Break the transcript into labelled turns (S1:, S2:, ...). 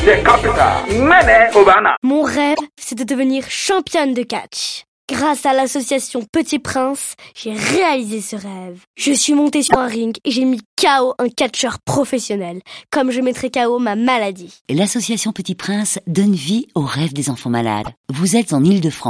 S1: the capital. Mene Obana.
S2: Mon rêve, c'est de devenir championne de catch. Grâce à l'association Petit Prince, j'ai réalisé ce rêve. Je suis montée sur un ring et j'ai mis KO un catcheur professionnel, comme je mettrais KO ma maladie.
S3: L'association Petit Prince donne vie aux rêves des enfants malades. Vous êtes en Île-de-France.